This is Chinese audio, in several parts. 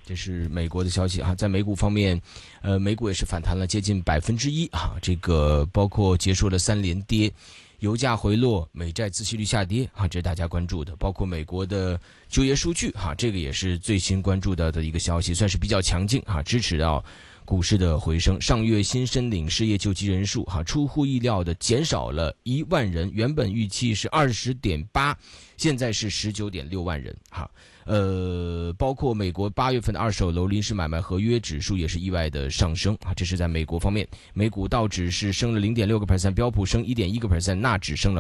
这是美国的消息啊。在美股方面，美股也是反弹了接近1%啊，这个包括结束了3连跌，油价回落，美债孳息率下跌啊，这是大家关注的。包括美国的就业数据哈，这个也是最新关注到的一个消息，算是比较强劲啊，支持到股市的回升。上月新申领失业救济人数哈，出乎意料的减少了1万人，原本预期是20.8，现在是19.6万人哈。包括美国8月份的二手楼临时买卖合约指数也是意外的上升啊，这是在美国方面，美股道指是升了0.6%，标普升1.1%，纳指升了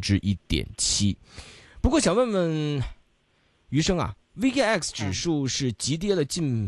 1.7%。不过想问问余生啊，VKX 指数是急跌了近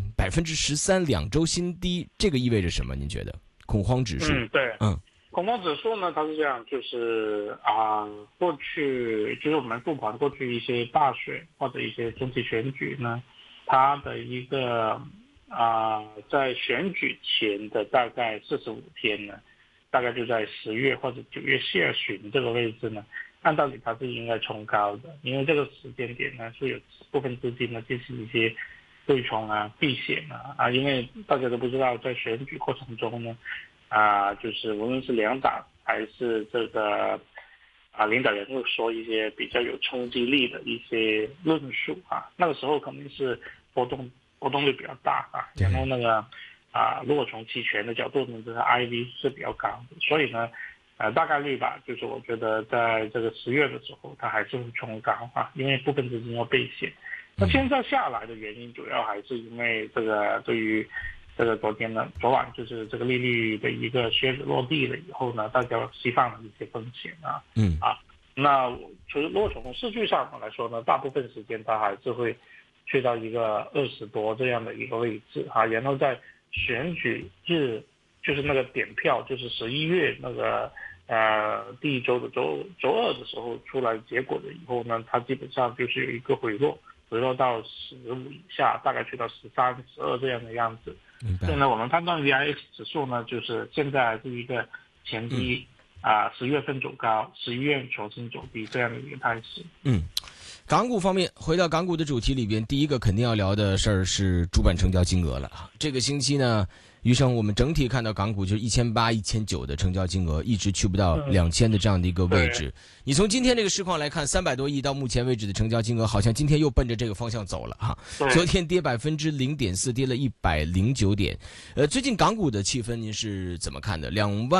13%，2周新低，这个意味着什么？您觉得？恐慌指数？ 对，恐慌指数呢，它是这样，就是过去就是我们复盘过去一些大选或者一些中期选举呢，它的一个在选举前的大概45天呢，大概就在10月或者9月下旬这个位置呢，按道理它是应该冲高的，因为这个时间点呢是有部分资金呢进行一些对冲避险因为大家都不知道在选举过程中呢。就是无论是两党还是这个领导人会说一些比较有冲击力的一些论述那个时候肯定是波动率比较大然后那个如果从期权的角度呢，这个 IV 是比较高的，所以呢大概率吧，就是我觉得在这个10月的时候它还是会冲高因为部分资金要备险。那现在下来的原因主要还是因为这个对于这个昨晚就是这个利率的一个靴子落地了以后呢，大家释放了一些风险那如果从数据上来说呢，大部分时间它还是会去到一个20多这样的一个位置然后在选举日就是那个点票，就是11月那个第一周的周二的时候出来结果了以后呢，它基本上就是有一个回落到15以下，大概去到13、12这样的样子。所以呢，我们判断 VIX 指数呢，就是现在是一个前低10月份走高，11月重新走低这样的一个态势。 港股方面，回到港股的主题里边，第一个肯定要聊的事儿是主板成交金额了。这个星期呢，余生我们整体看到港股就是1800、1900的成交金额，一直去不到2000的这样的一个位置。你从今天这个市况来看，300多亿到目前为止的成交金额，好像今天又奔着这个方向走了昨天跌0.4%，跌了109点。最近港股的气氛您是怎么看的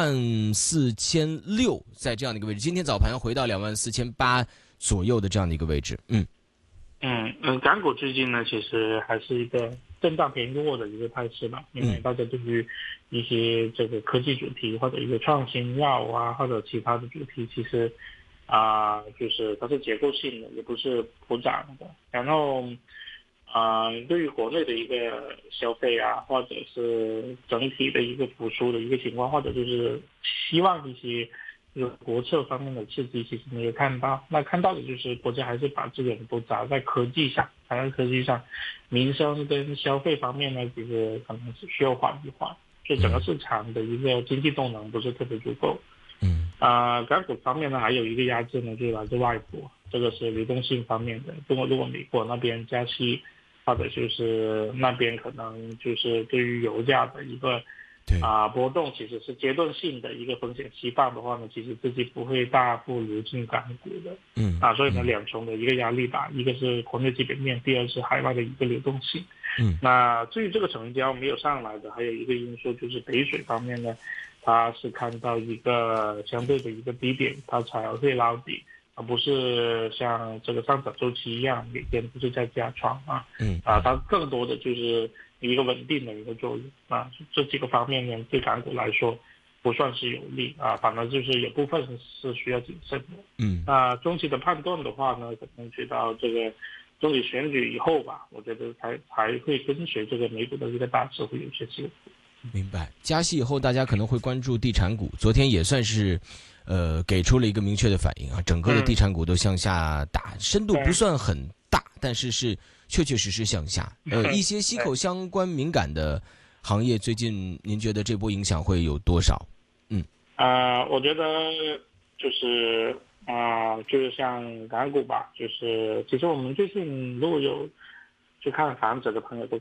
？24600在这样的一个位置，今天早盘回到24800左右的这样的一个位置。 港股最近呢，其实还是一个震荡偏弱的一个态势吧，因为大家对于一些这个科技主题或者一个创新药或者其他的主题，其实就是它是结构性的，也不是普涨的。然后对于国内的一个消费或者是整体的一个复苏的一个情况，或者就是希望一些这个国策方面的刺激，其实没有看到。那看到的就是国家还是把资源都砸在科技上，民生跟消费方面呢，其实可能是需要缓一缓，所以整个市场的一个经济动能不是特别足够。港股方面呢，还有一个压制呢，就是来自外国，这个是流动性方面的。如果美国那边加息，或者就是那边可能就是对于油价的一个波动其实是阶段性的一个风险释放的话呢，其实自己不会大幅流进港股的。所以呢，两重的一个压力吧，一个是国内基本面，第二是海外的一个流动性。那至于这个成交没有上来的，还有一个因素就是北水方面呢，它是看到一个相对的一个低点，它才会捞底，而不是像这个上涨周期一样每天不是在加仓它更多的就是一个稳定的一个作用这几个方面呢，对港股来说不算是有利反而就是有部分是需要谨慎的。中期的判断的话呢，可能直到这个中期选举以后吧，我觉得才会跟随这个美股的一个大势会有些起伏。 明白。加息以后，大家可能会关注地产股，昨天也算是给出了一个明确的反应整个的地产股都向下打，深度不算很大，但是确实向下。一些息口相关敏感的行业，最近您觉得这波影响会有多少？ 我觉得就是就是像港股吧，就是其实我们最近如果有去看房子的朋友都